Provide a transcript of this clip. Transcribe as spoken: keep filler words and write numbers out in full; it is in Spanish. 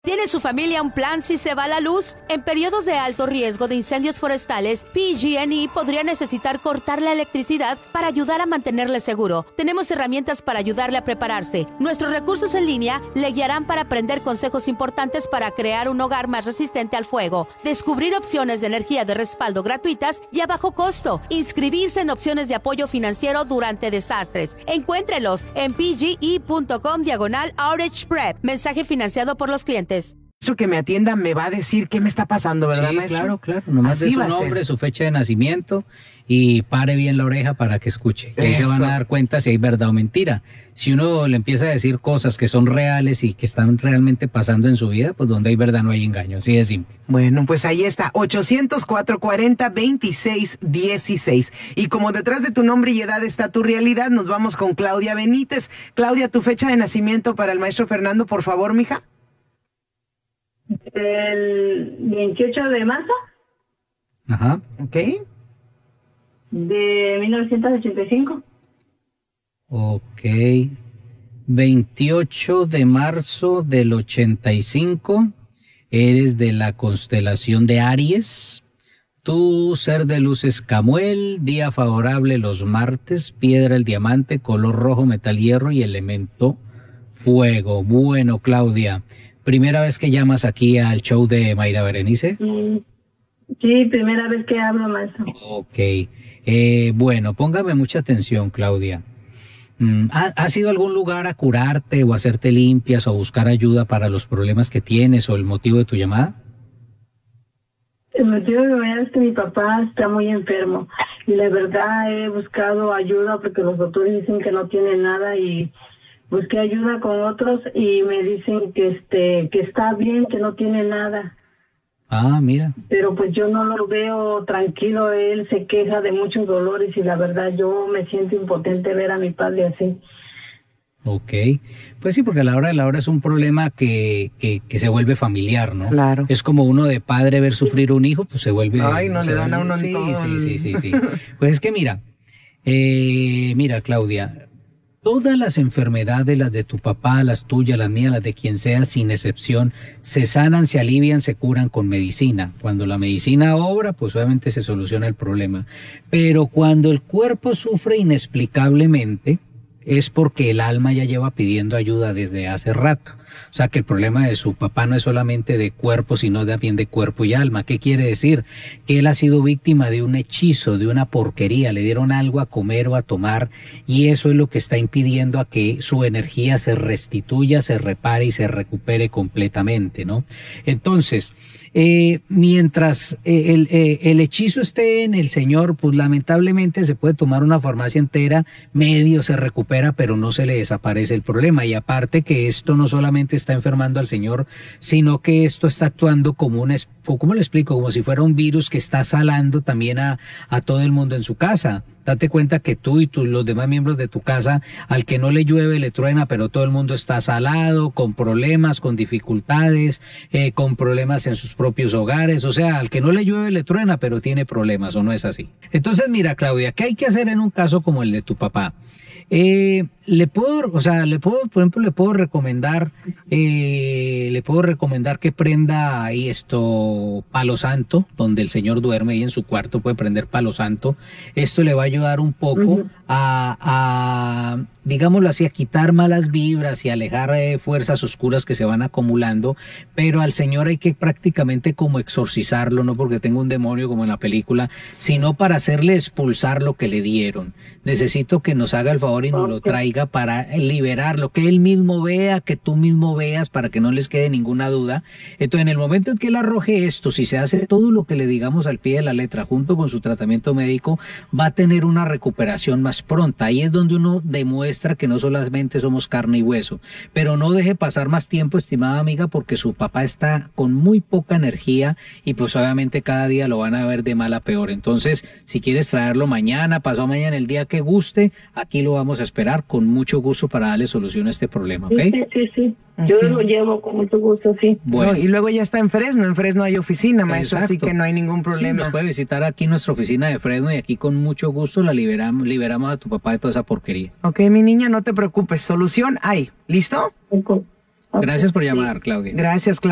¿Tiene su familia un plan si se va la luz? En periodos de alto riesgo de incendios forestales, P G and E podría necesitar cortar la electricidad para ayudar a mantenerle seguro. Tenemos herramientas para ayudarle a prepararse. Nuestros recursos en línea le guiarán para aprender consejos importantes para crear un hogar más resistente al fuego, descubrir opciones de energía de respaldo gratuitas y a bajo costo, inscribirse en opciones de apoyo financiero durante desastres. Encuéntrelos en pge.com diagonal outage prep. Mensaje financiado por los clientes. Que me atienda me va a decir qué me está pasando, ¿verdad, sí, maestro? Claro, claro. Nomás de su nombre, su fecha de nacimiento y pare bien la oreja para que escuche. Ahí se van a dar cuenta si hay verdad o mentira. Si uno le empieza a decir cosas que son reales y que están realmente pasando en su vida, pues donde hay verdad no hay engaño. Así de simple. Bueno, pues ahí está. ochocientos, cuatrocientos cuarenta, veintiséis dieciséis. Y como detrás de tu nombre y edad está tu realidad, nos vamos con Claudia Benítez. Claudia, tu fecha de nacimiento para el maestro Fernando, por favor, mija. El veintiocho de marzo. Ajá. Ok. De mil novecientos ochenta y cinco. Ok. veintiocho de marzo del ochenta y cinco. Eres de la constelación de Aries. Tu ser de luz es Camuel. Día favorable los martes. Piedra el diamante. Color rojo, metal hierro y elemento fuego. Bueno, Claudia. ¿Primera vez que llamas aquí al show de Mayra Berenice? Sí, primera vez que hablo, maestro. Ok. Eh, bueno, póngame mucha atención, Claudia. ¿Ha, ¿Has ido a algún lugar a curarte o a hacerte limpias o a buscar ayuda para los problemas que tienes o el motivo de tu llamada? El motivo de mi llamada es que mi papá está muy enfermo y la verdad he buscado ayuda porque los doctores dicen que no tiene nada y busqué ayuda con otros y me dicen que este que está bien, que no tiene nada. Ah, mira. Pero pues yo no lo veo tranquilo, él se queja de muchos dolores y la verdad yo me siento impotente ver a mi padre así. Ok, pues sí, porque a la hora de la hora es un problema que, que, que se vuelve familiar, ¿no? Claro. Es como uno de padre ver sufrir un hijo, pues se vuelve... Ay, no le dan vuelve, a uno en sí, todo. sí, sí, sí, sí. Pues es que mira, eh, mira, Claudia... Todas las enfermedades, las de tu papá, las tuyas, las mías, las de quien sea, sin excepción, se sanan, se alivian, se curan con medicina. Cuando la medicina obra, pues obviamente se soluciona el problema. Pero cuando el cuerpo sufre inexplicablemente, es porque el alma ya lleva pidiendo ayuda desde hace rato. O sea que el problema de su papá no es solamente de cuerpo, sino también de cuerpo y alma. ¿Qué quiere decir? Que él ha sido víctima de un hechizo, de una porquería. Le dieron algo a comer o a tomar y eso es lo que está impidiendo a que su energía se restituya, se repare y se recupere completamente, ¿no? Entonces, eh, mientras eh, el, eh, el hechizo esté en el señor, pues lamentablemente se puede tomar una farmacia entera, medio se recupera, pero no se le desaparece el problema. Y aparte que esto no solamente está enfermando al señor, sino que esto está actuando como un, ¿cómo le explico? Como si fuera un virus que está salando también a, a todo el mundo en su casa. Date cuenta que tú y tú, los demás miembros de tu casa, al que no le llueve le truena, pero todo el mundo está salado, con problemas, con dificultades, eh, con problemas en sus propios hogares. O sea, al que no le llueve le truena, pero tiene problemas, ¿o no es así? Entonces, mira, Claudia, ¿qué hay que hacer en un caso como el de tu papá? Eh, le puedo, o sea, le puedo, por ejemplo, le puedo recomendar, eh, le puedo recomendar que prenda ahí esto, palo santo, donde el señor duerme ahí en su cuarto, puede prender palo santo. Esto le va a ayudar un poco uh-huh. a, a, digámoslo así, a quitar malas vibras y alejar eh, fuerzas oscuras que se van acumulando, pero al señor hay que prácticamente como exorcizarlo, no porque tenga un demonio como en la película, sino para hacerle expulsar lo que le dieron. Necesito que nos haga el favor y nos lo traiga para liberarlo, que él mismo vea, que tú mismo veas, para que no les quede ninguna duda. Entonces, en el momento en que él arroje esto, si se hace todo lo que le digamos al pie de la letra, junto con su tratamiento médico, va a tener una recuperación más pronta. Ahí es donde uno demuestra que no solamente somos carne y hueso. Pero no deje pasar más tiempo, estimada amiga, porque su papá está con muy poca energía y pues obviamente cada día lo van a ver de mal a peor. Entonces, si quieres traerlo mañana, pasado mañana, el día que guste, aquí lo vamos a esperar con mucho gusto para darle solución a este problema, ¿ok? Sí, sí, sí, sí. Okay. Yo lo llevo con mucho gusto, sí. Bueno. No, y luego ya está en Fresno, en Fresno hay oficina, maestro, así que no hay ningún problema. Sí, nos puede visitar aquí nuestra oficina de Fresno y aquí con mucho gusto la liberamos, liberamos a tu papá de toda esa porquería. Ok, mi niña, no te preocupes, solución hay, ¿listo? Okay. Gracias por llamar, Claudia. Gracias, Claudia.